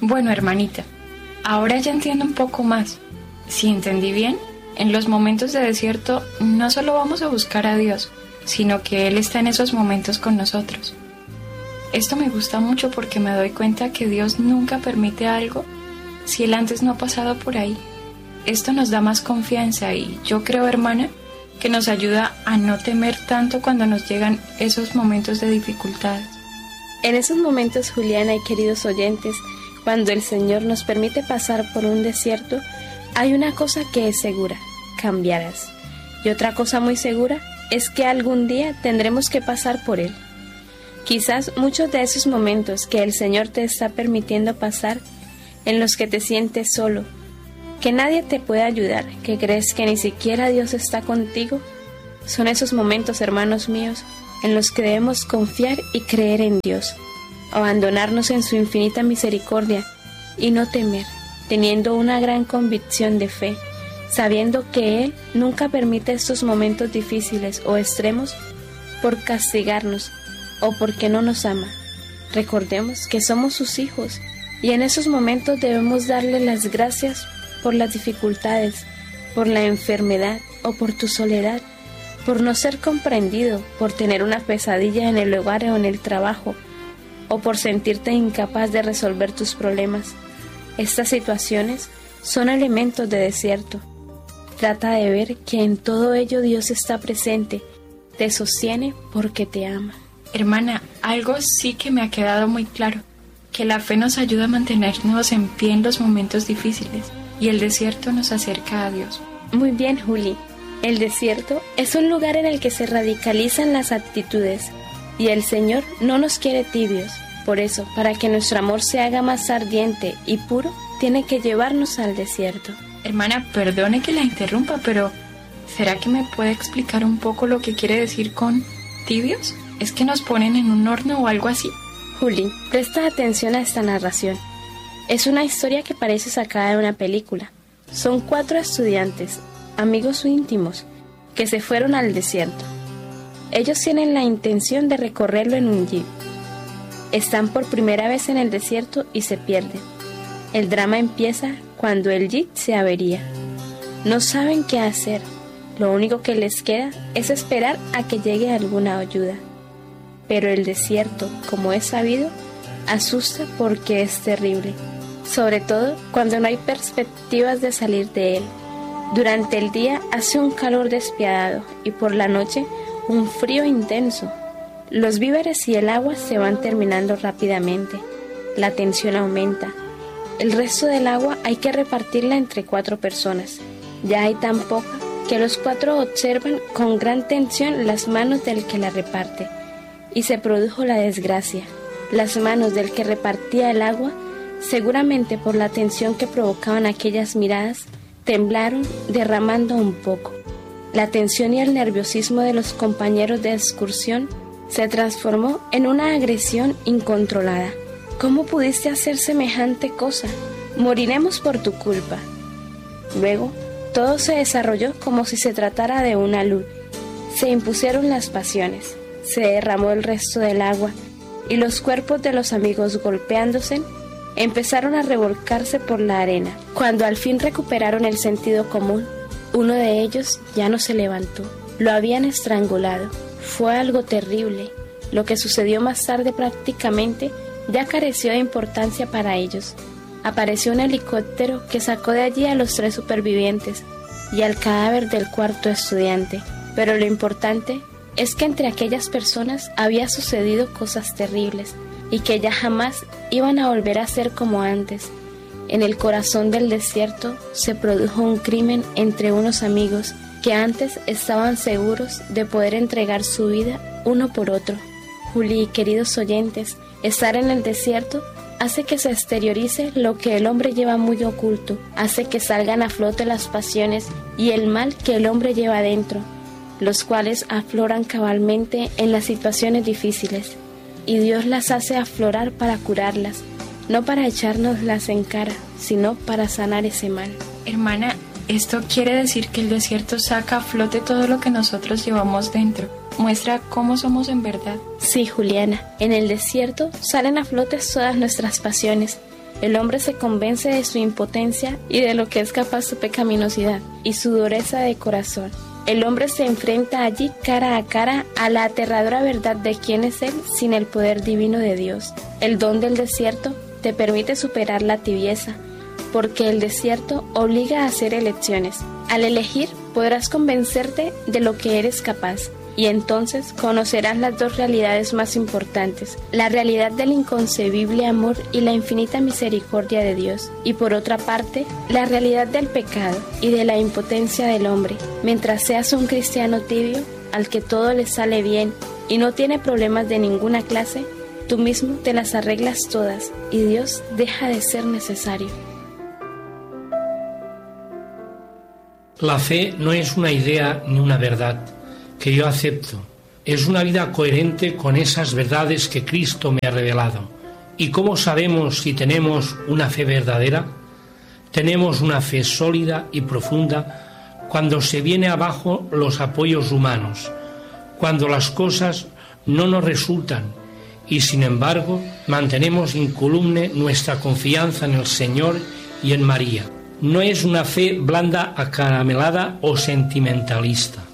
Bueno, hermanita, ahora ya entiendo un poco más. Si entendí bien, en los momentos de desierto no solo vamos a buscar a Dios, sino que Él está en esos momentos con nosotros. Esto me gusta mucho porque me doy cuenta que Dios nunca permite algo si Él antes no ha pasado por ahí. Esto nos da más confianza y yo creo, hermana, que nos ayuda a no temer tanto cuando nos llegan esos momentos de dificultades. En esos momentos, Juliana y queridos oyentes, cuando el Señor nos permite pasar por un desierto, hay una cosa que es segura: cambiarás. Y otra cosa muy segura es que algún día tendremos que pasar por él. Quizás muchos de esos momentos que el Señor te está permitiendo pasar, en los que te sientes solo, que nadie te puede ayudar, que crees que ni siquiera Dios está contigo, son esos momentos, hermanos míos, en los que debemos confiar y creer en Dios, abandonarnos en su infinita misericordia y no temer, teniendo una gran convicción de fe, sabiendo que Él nunca permite estos momentos difíciles o extremos por castigarnos o porque no nos ama. Recordemos que somos sus hijos y en esos momentos debemos darle las gracias por las dificultades, por la enfermedad o por tu soledad, por no ser comprendido, por tener una pesadilla en el hogar o en el trabajo, o por sentirte incapaz de resolver tus problemas. Estas situaciones son elementos de desierto. Trata de ver que en todo ello Dios está presente, te sostiene porque te ama. Hermana, algo sí que me ha quedado muy claro, que la fe nos ayuda a mantenernos en pie en los momentos difíciles y el desierto nos acerca a Dios. Muy bien, Juli. El desierto es un lugar en el que se radicalizan las actitudes y el Señor no nos quiere tibios. Por eso, para que nuestro amor se haga más ardiente y puro, tiene que llevarnos al desierto. Hermana, perdone que la interrumpa, pero ¿será que me puede explicar un poco lo que quiere decir con tibios? ¿Es que nos ponen en un horno o algo así? Juli, presta atención a esta narración. Es una historia que parece sacada de una película. Son 4 estudiantes, amigos íntimos, que se fueron al desierto. Ellos tienen la intención de recorrerlo en un jeep. Están por primera vez en el desierto y se pierden. El drama empieza cuando el jeep se avería. No saben qué hacer. Lo único que les queda es esperar a que llegue alguna ayuda. Pero el desierto, como es sabido, asusta porque es terrible, sobre todo cuando no hay perspectivas de salir de él. Durante el día hace un calor despiadado y por la noche un frío intenso. Los víveres y el agua se van terminando rápidamente. La tensión aumenta. El resto del agua hay que repartirla entre 4 personas. Ya hay tan poca que los 4 observan con gran tensión las manos del que la reparte. Y se produjo la desgracia. Las manos del que repartía el agua, seguramente por la tensión que provocaban aquellas miradas, temblaron, derramando un poco. La tensión y el nerviosismo de los compañeros de excursión se transformó en una agresión incontrolada. ¿Cómo pudiste hacer semejante cosa? Moriremos por tu culpa. Luego, todo se desarrolló como si se tratara de una luz. Se impusieron las pasiones. Se derramó el resto del agua y los cuerpos de los amigos, golpeándose, empezaron a revolcarse por la arena. Cuando al fin recuperaron el sentido común, uno de ellos ya no se levantó. Lo habían estrangulado. Fue algo terrible. Lo que sucedió más tarde prácticamente ya careció de importancia para ellos. Apareció un helicóptero que sacó de allí a los 3 supervivientes y al cadáver del 4.º estudiante. Pero lo importante es que entre aquellas personas había sucedido cosas terribles y que ya jamás iban a volver a ser como antes. En el corazón del desierto se produjo un crimen entre unos amigos que antes estaban seguros de poder entregar su vida uno por otro. Juli, queridos oyentes, estar en el desierto hace que se exteriorice lo que el hombre lleva muy oculto, hace que salgan a flote las pasiones y el mal que el hombre lleva dentro, los cuales afloran cabalmente en las situaciones difíciles, y Dios las hace aflorar para curarlas, no para echárnoslas en cara, sino para sanar ese mal. Hermana, esto quiere decir que el desierto saca a flote todo lo que nosotros llevamos dentro, muestra cómo somos en verdad. Sí, Juliana, en el desierto salen a flote todas nuestras pasiones, El hombre se convence de su impotencia y de lo que es capaz su pecaminosidad y su dureza de corazón. El hombre se enfrenta allí cara a cara a la aterradora verdad de quién es él sin el poder divino de Dios. El don del desierto te permite superar la tibieza, porque el desierto obliga a hacer elecciones. Al elegir podrás convencerte de lo que eres capaz. Y entonces conocerás las dos realidades más importantes, la realidad del inconcebible amor y la infinita misericordia de Dios, y por otra parte, la realidad del pecado y de la impotencia del hombre. Mientras seas un cristiano tibio, al que todo le sale bien y no tiene problemas de ninguna clase, tú mismo te las arreglas todas y Dios deja de ser necesario. La fe no es una idea ni una verdad que yo acepto, es una vida coherente con esas verdades que Cristo me ha revelado. ¿Y cómo sabemos si tenemos una fe verdadera? Tenemos una fe sólida y profunda cuando se viene abajo los apoyos humanos, cuando las cosas no nos resultan y sin embargo mantenemos incólume nuestra confianza en el Señor y en María. No es una fe blanda, acaramelada o sentimentalista.